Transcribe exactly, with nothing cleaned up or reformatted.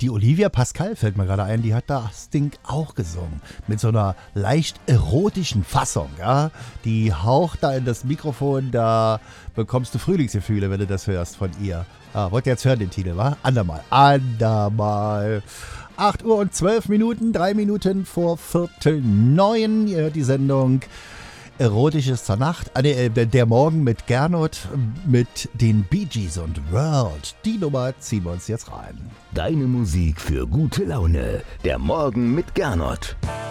die Olivia Pascal fällt mir gerade ein, die hat das Ding auch gesungen. Mit so einer leicht erotischen Fassung, ja. Die haucht da in das Mikrofon, da bekommst du Frühlingsgefühle, wenn du das hörst von ihr. Ah, wollt ihr jetzt hören den Titel, wa? Andermal, andermal. acht Uhr und zwölf Minuten, drei Minuten vor Viertel neun. Ihr hört die Sendung Erotisches zur Nacht. Ah, nee, der Morgen mit Gernot, mit den Bee Gees und World. Die Nummer ziehen wir uns jetzt rein. Deine Musik für gute Laune. Der Morgen mit Gernot.